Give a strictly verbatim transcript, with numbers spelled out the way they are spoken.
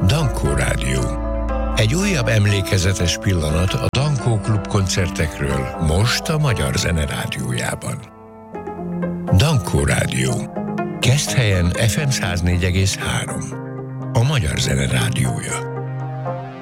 Dankó Rádió. Egy újabb emlékezetes pillanat a Dankó Klub koncertekről most a Magyar Zene Rádiójában. Dankó Rádió. Keszthelyen ef em száz négy egész három. A Magyar Zene Rádiója.